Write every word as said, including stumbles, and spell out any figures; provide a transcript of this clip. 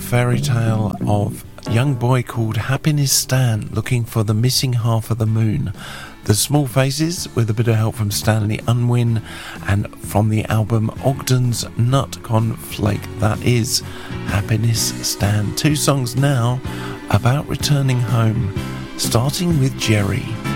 fairy tale of a young boy called Happiness Stan looking for the missing half of the moon. The Small Faces, with a bit of help from Stanley Unwin, and from the album Ogden's Nut Conflake, that is Happiness Stan. Two songs now about returning home, starting with Jerry.